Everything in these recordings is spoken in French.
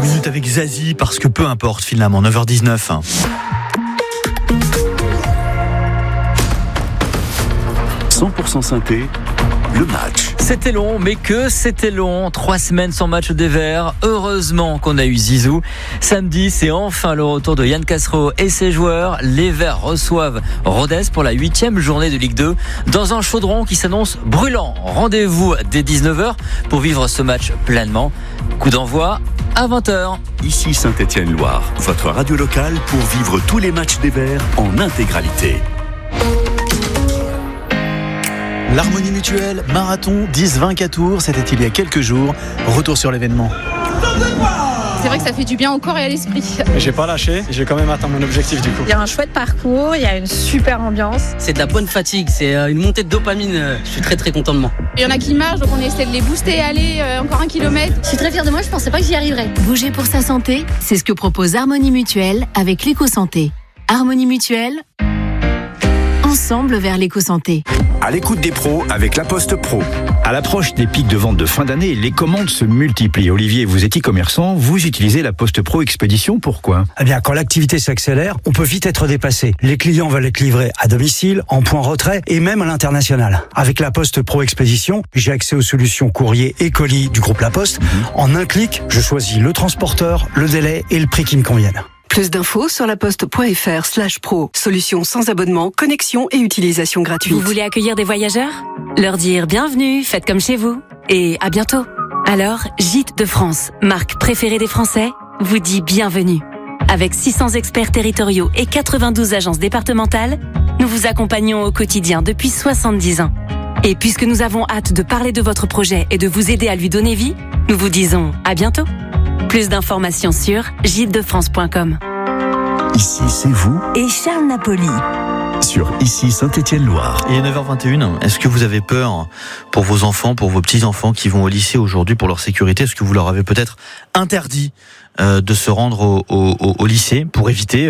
minutes avec Zazie, parce que peu importe finalement, 9h19. « 100% synthé », le match. C'était long, mais que c'était long. 3 semaines sans match des Verts. Heureusement qu'on a eu Zizou. Samedi, c'est enfin le retour de Yann Castro et ses joueurs. Les Verts reçoivent Rodez pour la 8e journée de Ligue 2 dans un chaudron qui s'annonce brûlant. Rendez-vous dès 19h pour vivre ce match pleinement. Coup d'envoi à 20h. Ici Saint-Étienne-Loire, votre radio locale pour vivre tous les matchs des Verts en intégralité. L'Harmonie Mutuelle, marathon 10-20 tours, c'était il y a quelques jours. Retour sur l'événement. C'est vrai que ça fait du bien au corps et à l'esprit. J'ai pas lâché, j'ai quand même atteint mon objectif du coup. Il y a un chouette parcours, il y a une super ambiance. C'est de la bonne fatigue, c'est une montée de dopamine. Je suis très très content de moi. Il y en a qui marchent, donc on essaie de les booster, aller encore 1 kilomètre. Je suis très fière de moi, je pensais pas que j'y arriverais. Bouger pour sa santé, c'est ce que propose Harmonie Mutuelle avec l'éco-santé. Harmonie Mutuelle, ensemble vers l'éco-santé. À l'écoute des pros avec La Poste Pro. À l'approche des pics de vente de fin d'année, les commandes se multiplient. Olivier, vous êtes e-commerçant, vous utilisez La Poste Pro Expédition, pourquoi ? Eh bien, quand l'activité s'accélère, on peut vite être dépassé. Les clients veulent être livrés à domicile, en point retrait et même à l'international. Avec La Poste Pro Expédition, j'ai accès aux solutions courrier et colis du groupe La Poste. En un clic, je choisis le transporteur, le délai et le prix qui me conviennent. Plus d'infos sur laposte.fr/pro. Solution sans abonnement, connexion et utilisation gratuite. Vous voulez accueillir des voyageurs ? Leur dire bienvenue, faites comme chez vous. Et à bientôt. Alors, Gîtes de France, marque préférée des Français, vous dit bienvenue. Avec 600 experts territoriaux et 92 agences départementales, nous vous accompagnons au quotidien depuis 70 ans. Et puisque nous avons hâte de parler de votre projet et de vous aider à lui donner vie, nous vous disons à bientôt. Plus d'informations sur gîtesdefrance.com. Ici, c'est vous Et Charles Napoli. sur Ici Saint-Étienne-Loire. Il est 9h21. Est-ce que vous avez peur pour vos enfants, pour vos petits-enfants qui vont au lycée aujourd'hui pour leur sécurité ? Est-ce que vous leur avez peut-être interdit de se rendre au lycée pour éviter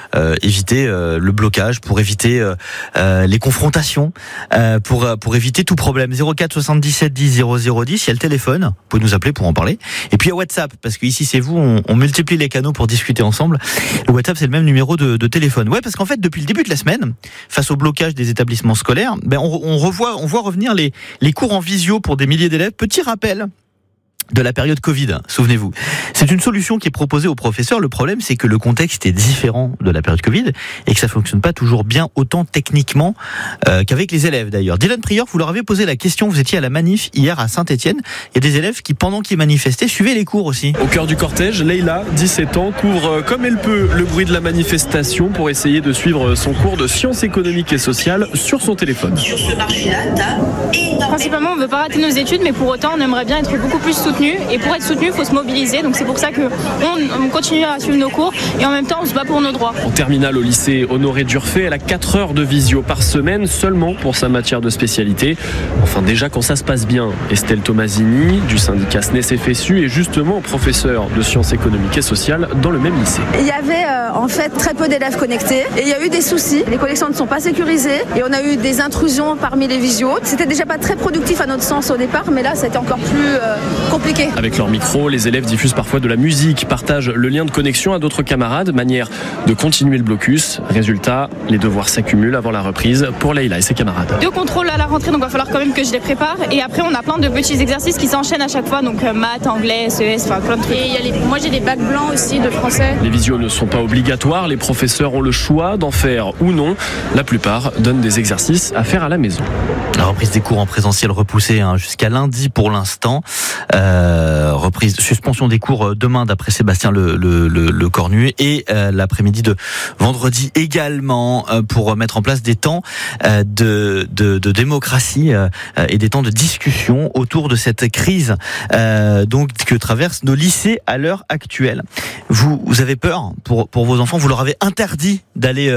le blocage, pour éviter les confrontations, pour éviter tout problème. 04 77 10 00 10, il y a le téléphone, vous pouvez nous appeler pour en parler. Et puis il y a WhatsApp, parce que ici c'est vous, on multiplie les canaux pour discuter ensemble. Le WhatsApp, c'est le même numéro de téléphone. Ouais, parce qu'en fait, depuis le début de la semaine, face au blocage des établissements scolaires, on voit revenir les cours en visio pour des milliers d'élèves. Petit rappel de la période Covid, souvenez-vous. C'est une solution qui est proposée aux professeurs. Le problème, c'est que le contexte est différent de la période Covid et que ça fonctionne pas toujours bien autant techniquement qu'avec les élèves d'ailleurs. Dylan Prieur, vous leur avez posé la question, vous étiez à la manif hier à Saint-Étienne. Il y a des élèves qui, pendant qu'ils manifestaient, suivaient les cours aussi. Au cœur du cortège, Leïla, 17 ans, couvre comme elle peut le bruit de la manifestation pour essayer de suivre son cours de sciences économiques et sociales sur son téléphone. Sur ce marché-là, Principalement, on ne veut pas rater nos études, mais pour autant, on aimerait bien être beaucoup plus soutenu. Et pour être soutenu, il faut se mobiliser. Donc c'est pour ça qu'on continue à suivre nos cours et en même temps, on se bat pour nos droits. En terminale au lycée Honoré Durfé, elle a 4 heures de visio par semaine seulement pour sa matière de spécialité. Enfin, déjà quand ça se passe bien, Estelle Tomasini du syndicat SNES-FSU est justement professeure de sciences économiques et sociales dans le même lycée. Il y avait en fait très peu d'élèves connectés et il y a eu des soucis. Les connexions ne sont pas sécurisées et on a eu des intrusions parmi les visios. C'était déjà pas très productif à notre sens au départ, mais là, ça a été encore plus compliqué. Avec leur micro, les élèves diffusent parfois de la musique, partagent le lien de connexion à d'autres camarades, manière de continuer le blocus. Résultat, les devoirs s'accumulent avant la reprise pour Leïla et ses camarades. 2 contrôles à la rentrée, donc il va falloir quand même que je les prépare. Et après, on a plein de petits exercices qui s'enchaînent à chaque fois, donc maths, anglais, SES, enfin plein de trucs. Et moi, j'ai des bacs blancs aussi de français. Les visios ne sont pas obligatoires, les professeurs ont le choix d'en faire ou non. La plupart donnent des exercices à faire à la maison. La reprise des cours en présentiel repoussée jusqu'à lundi pour l'instant. Suspension des cours demain d'après Sébastien le Cornu et l'après-midi de vendredi également pour mettre en place des temps de démocratie et des temps de discussion autour de cette crise donc que traversent nos lycées à l'heure actuelle. Vous avez peur pour vos enfants, vous leur avez interdit d'aller